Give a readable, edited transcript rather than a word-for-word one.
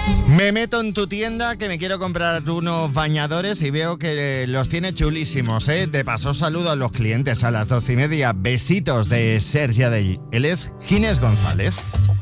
Me meto en tu tienda que me quiero comprar unos bañadores y veo que los tiene chulísimos, ¿eh? De paso saludo a los clientes a las 12:30. Besitos de Sergi Adell. Él es Ginés González.